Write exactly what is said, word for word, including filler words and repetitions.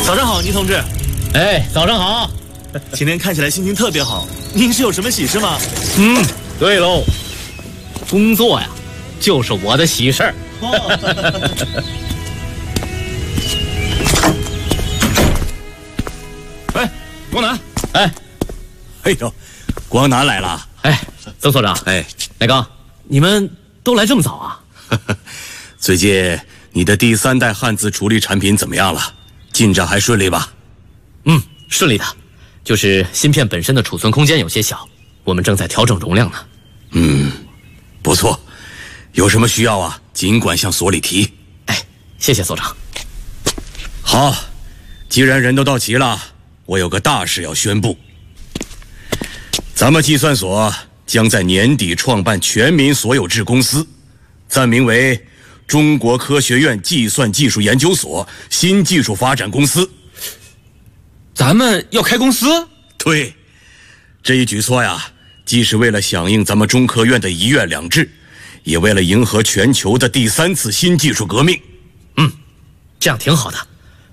早上好，倪同志。 哎，早上好。 今天看起来心情特别好，您是有什么喜事吗？ 嗯，对喽，工作呀，就是我的喜事儿。 哎，光南， 哎， 哎呦，光南来了。 哎，曾所长， 哎， 乃刚，你们都来这么早啊？ 最近你的第三代汉字处理产品怎么样了？进展还顺利吧？ 嗯，顺利的，就是芯片本身的储存空间有些小，我们正在调整容量呢。 嗯，不错，有什么需要啊，尽管向所里提。 哎，谢谢所长。 好，既然人都到齐了，我有个大事要宣布。咱们计算所将在年底创办全民所有制公司，暂名为中国科学院计算技术研究所新技术发展公司。 咱们要开公司？ 对，这一举措呀，既是为了响应咱们中科院的一院两制，也为了迎合全球的第三次新技术革命。 嗯，这样挺好的。